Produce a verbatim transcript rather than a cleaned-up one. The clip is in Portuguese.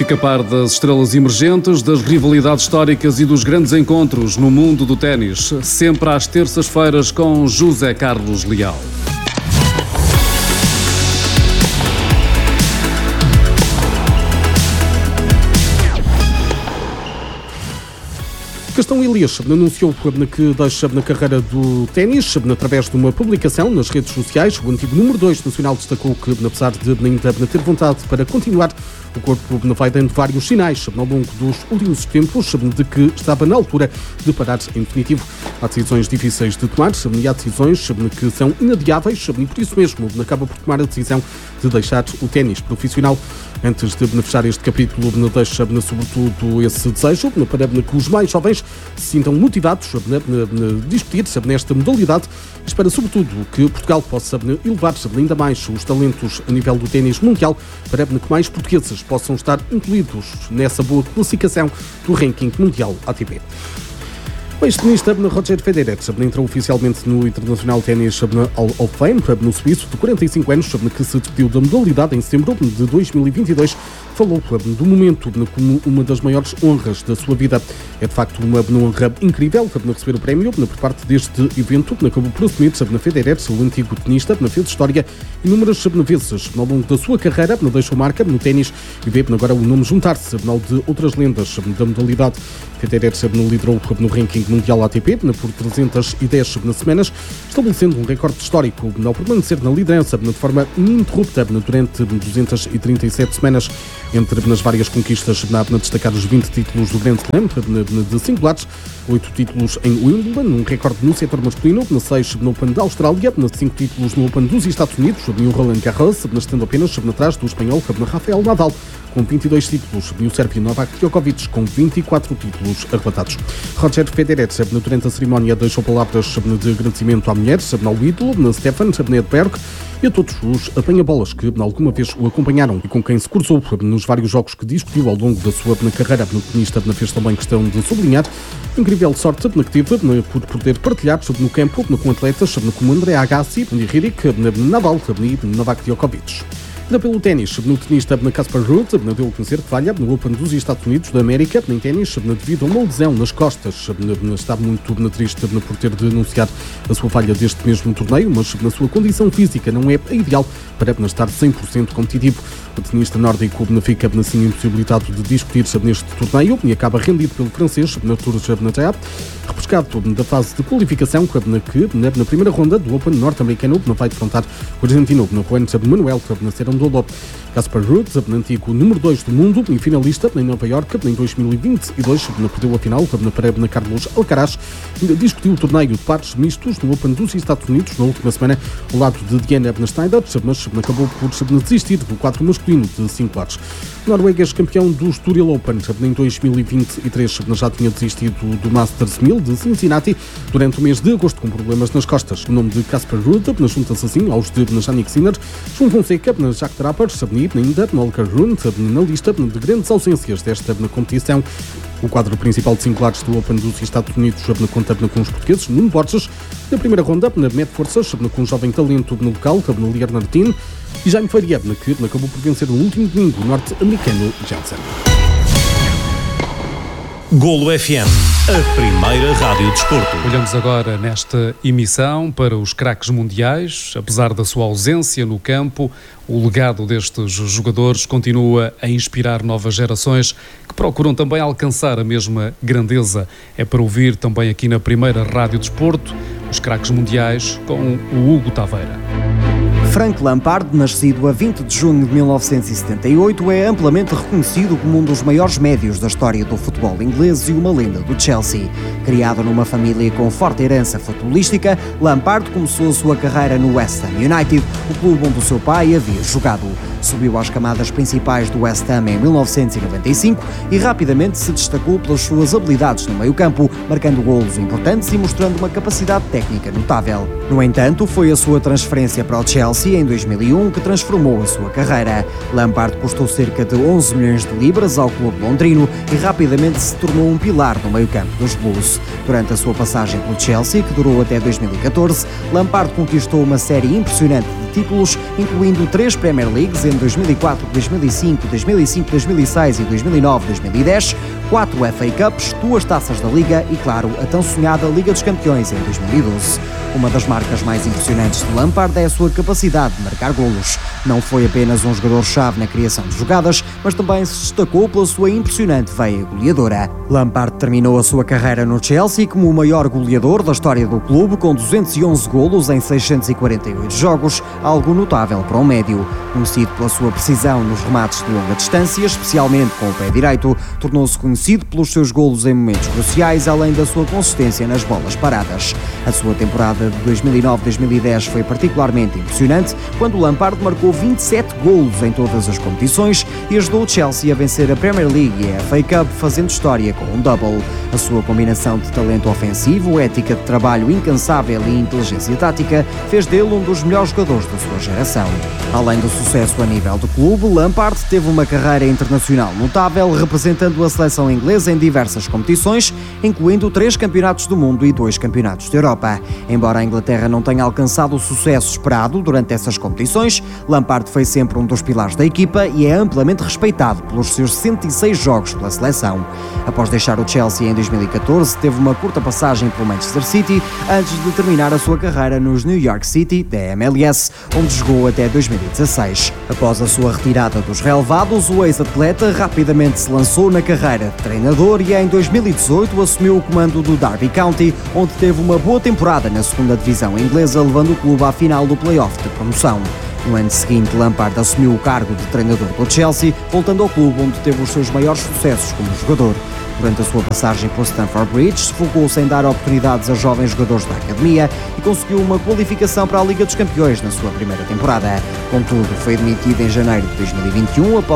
Fica a par das estrelas emergentes, das rivalidades históricas e dos grandes encontros no mundo do ténis, sempre às terças-feiras com José Carlos Leal. Gastão Elias anunciou que deixa na carreira do ténis através de uma publicação nas redes sociais. O antigo número dois nacional destacou que, apesar de ainda ter vontade para continuar, o corpo vai dando vários sinais ao longo dos últimos tempos de que estava na altura de parar em definitivo. Há decisões difíceis de tomar e há decisões que são inadiáveis e por isso mesmo acaba por tomar a decisão de deixar o ténis profissional. Antes de fechar este capítulo, deixa sobretudo esse desejo para que os mais jovens se sintam motivados a discutir nesta modalidade. Espera sobretudo que Portugal possa elevar ainda mais os talentos a nível do ténis mundial para que mais portugueses possam estar incluídos nessa boa classificação do ranking mundial A T P. O ex-tenista Roger Federer entrou oficialmente no International Tennis Hall of Fame, no suíço de quarenta e cinco anos, que se despediu da modalidade em setembro de dois mil e vinte e dois. Falou do momento como uma das maiores honras da sua vida. É de facto uma honra incrível receber o prémio por parte deste evento, que acabou por assumir na Federer, o antigo tenista, fez história inúmeras vezes ao longo da sua carreira, deixou marca no ténis e vê agora o nome juntar-se ao de outras lendas da modalidade. Federer liderou no ranking mundial A T P por trezentas e dez semanas, estabelecendo um recorde histórico ao permanecer na liderança de forma ininterrupta durante duzentas e trinta e sete semanas. Entre nas várias conquistas, na destacar os vinte títulos do Grand Slam de singulares, oito títulos em Wimbledon, um recorde no setor masculino, seis no Open da Austrália, cinco títulos no Open dos Estados Unidos e o Roland Garros, estando apenas atrás do espanhol Rafael Nadal, com vinte e dois títulos, e o sérvio Novak Djokovic, com vinte e quatro títulos arrebatados. Roger Federer, durante a cerimónia, deixou palavras de agradecimento à mulher, ao ídolo, Stefan Edberg, e a todos os apanha-bolas que alguma vez o acompanharam e com quem se cruzou nos vários jogos que discutiu ao longo da sua carreira. No tenista fez também questão de sublinhar a incrível sorte que teve por poder partilhar no campo com atletas como André Agassi, Ririk, Nadal e Novak Djokovic. Ainda pelo ténis, no tenista Casper Ruud deu a conhecer que falha no Open dos Estados Unidos da América em ténis devido a uma lesão nas costas. Está muito triste por ter de anunciar a sua falha deste mesmo torneio, mas na sua condição física não é a ideal para estar cem por cento competitivo. O tenista nórdico fica assim impossibilitado de discutir neste torneio e acaba rendido pelo francês Arthur Jabnatea, repescado da fase de qualificação que na primeira ronda do Open norte-americano vai defrontar o argentino Juan Manuel Cerundolo. Casper Ruud, antigo número dois do mundo e finalista em Nova Iorque em dois mil e vinte e dois, perdeu a final para Carlos Alcaraz, discutiu o torneio de pares mistos no Open dos Estados Unidos na última semana ao lado de Diana Schneider, mas acabou por desistir do quadro masculino de singulares. O norueguês campeão do Estoril Open em dois mil e vinte e três já tinha desistido do Masters mil de Cincinnati durante o mês de agosto com problemas nas costas. O nome de Casper Ruud junta-se assim aos de Jannik Sinner, João Fonseca, Jack Draper, ainda Holger Rune na lista de grandes ausências desta competição. O quadro principal de singulares do Open dos Estados Unidos conta com os portugueses Nuno Borges. Na primeira ronda, mete forças com um jovem talento no local, no Lier Martin, e Jaime Faria, que acabou por vencer no último domingo o norte-americano Janssen. Golo F M, a primeira rádio desporto. Olhamos agora nesta emissão para os craques mundiais. Apesar da sua ausência no campo, o legado destes jogadores continua a inspirar novas gerações que procuram também alcançar a mesma grandeza. É para ouvir também aqui na primeira rádio desporto os craques mundiais com o Hugo Taveira. Frank Lampard, nascido a vinte de junho de mil novecentos e setenta e oito, é amplamente reconhecido como um dos maiores médios da história do futebol inglês e uma lenda do Chelsea. Criado numa família com forte herança futebolística, Lampard começou a sua carreira no West Ham United, o clube onde o seu pai havia jogado. Subiu às camadas principais do West Ham em mil novecentos e noventa e cinco e rapidamente se destacou pelas suas habilidades no meio-campo, marcando golos importantes e mostrando uma capacidade técnica notável. No entanto, foi a sua transferência para o Chelsea em dois mil e um que transformou a sua carreira. Lampard custou cerca de onze milhões de libras ao clube londrino e rapidamente se tornou um pilar no meio-campo dos Blues. Durante a sua passagem pelo Chelsea, que durou até dois mil e catorze, Lampard conquistou uma série impressionante de títulos, incluindo três Premier Leagues em dois mil e quatro, dois mil e cinco, dois mil e cinco, dois mil e seis e dois mil e nove, dois mil e dez, quatro F A Cups, duas taças da Liga e, claro, a tão sonhada Liga dos Campeões em dois mil e doze. Uma das marcas mais impressionantes de Lampard é a sua capacidade de marcar golos. Não foi apenas um jogador-chave na criação de jogadas, mas também se destacou pela sua impressionante veia goleadora. Lampard terminou a sua carreira no Chelsea como o maior goleador da história do clube, com duzentos e onze golos em seiscentos e quarenta e oito jogos, algo notável para um médio. Conhecido pela sua precisão nos remates de longa distância, especialmente com o pé direito, tornou-se conhecido pelos seus golos em momentos cruciais, além da sua consistência nas bolas paradas. A sua temporada de dois mil e nove, dois mil e dez foi particularmente impressionante, quando Lampard marcou vinte e sete golos em todas as competições e ajudou o Chelsea a vencer a Premier League e a F A Cup, fazendo história com um double. A sua combinação de talento ofensivo, ética de trabalho incansável e inteligência tática fez dele um dos melhores jogadores da sua geração. Além do sucesso a nível do clube, Lampard teve uma carreira internacional notável, representando a seleção inglesa em diversas competições, incluindo três campeonatos do mundo e dois campeonatos da Europa. Embora a Inglaterra não tenha alcançado o sucesso esperado durante essas competições, Lampard foi sempre um dos pilares da equipa e é amplamente respeitado pelos seus sessenta e seis jogos pela seleção. Após deixar o Chelsea em dois mil e catorze, teve uma curta passagem pelo Manchester City antes de terminar a sua carreira nos New York City, da M L S, onde jogou até dois mil e dezasseis. Após a sua retirada dos relevados, o ex-atleta rapidamente se lançou na carreira de treinador e em dois mil e dezoito assumiu o comando do Derby County, onde teve uma boa temporada na segunda divisão inglesa, levando o clube à final do play-off de promoção. No ano seguinte, Lampard assumiu o cargo de treinador do Chelsea, voltando ao clube onde teve os seus maiores sucessos como jogador. Durante a sua passagem por Stamford Bridge, focou-se em dar oportunidades a jovens jogadores da academia e conseguiu uma qualificação para a Liga dos Campeões na sua primeira temporada. Contudo, foi demitido em janeiro de dois mil e vinte e um após